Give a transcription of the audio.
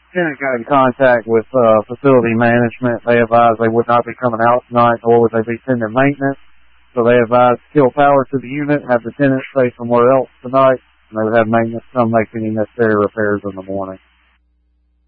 tenant got in contact with facility management. They advised they would not be coming out tonight, nor would they be sending maintenance. So they advised to kill power to the unit, have the tenant stay somewhere else tonight, and they would have maintenance come make any necessary repairs in the morning.